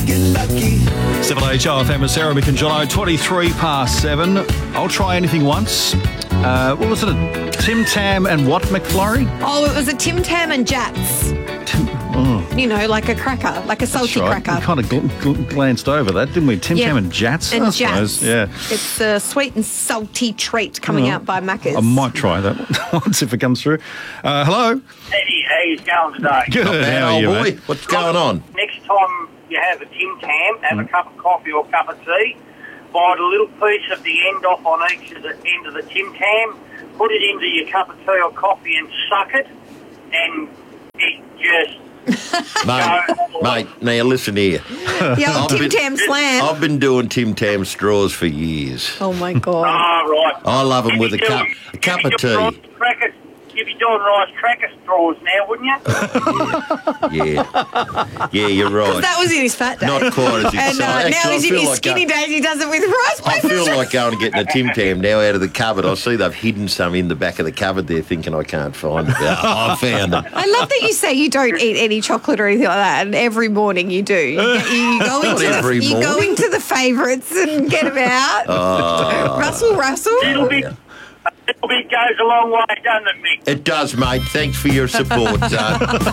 7HO FM with Sarah Micangelo, 23 past 7. I'll try anything once. What was it? A Tim Tam and what, McFlurry? Oh, it was a Tim Tam and Jats. You know, like a cracker, like a salty cracker. We kind of glanced over that, didn't we? Tim Tam and Jats? And I Jats. suppose. Yeah. It's a sweet and salty treat coming out by Macca's. I might try that once if it comes through. Hello. Eddie, how you going today? Good. How are you, boy? mate? What's going on? Next time you have a Tim Tam, have a cup of coffee or a cup of tea, bite a little piece of the end off on each of the end of the Tim Tam, put it into your cup of tea or coffee and suck it, and it just... Mate, now listen here. The old Tim Tam slam. I've been doing Tim Tam straws for years. Oh, my God. Ah, right. I love them with a cup of tea. You'd be doing rice cracker straws now, wouldn't you? Yeah, you're right. That was in his fat days. Not quite as And exciting. now he's in his skinny days. He does it with rice I paper feel straws. like going and getting a Tim Tam now out of the cupboard. I see they've hidden some in the back of the cupboard there thinking I can't find it. I found them. I love that you say you don't eat any chocolate or anything like that, and every morning you do. You go into the favourites and get them out. Russell. Little bit goes a long way, doesn't it, Mick? It does, mate. Thanks for your support.